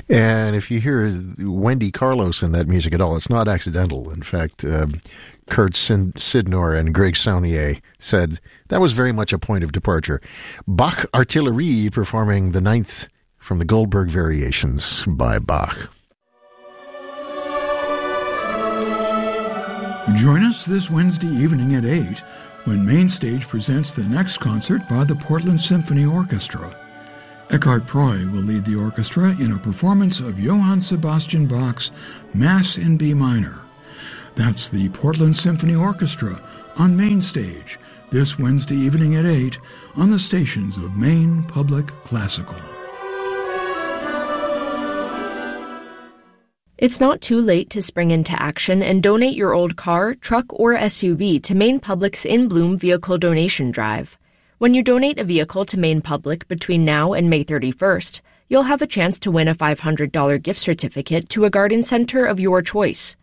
And if you hear Wendy Carlos in that music at all, it's not accidental. In fact, Kurt Sidnor and Greg Saunier said that was very much a point of departure. Bach Artillerie performing the ninth from the Goldberg Variations by Bach. Join us this Wednesday evening at 8 when Mainstage presents the next concert by the Portland Symphony Orchestra. Eckhart Troy will lead the orchestra in a performance of Johann Sebastian Bach's Mass in B minor. That's the Portland Symphony Orchestra on Mainstage this Wednesday evening at 8 on the stations of Maine Public Classical. It's not too late to spring into action and donate your old car, truck, or SUV to Maine Public's In Bloom Vehicle Donation Drive. When you donate a vehicle to Maine Public between now and May 31st, you'll have a chance to win a $500 gift certificate to a garden center of your choice.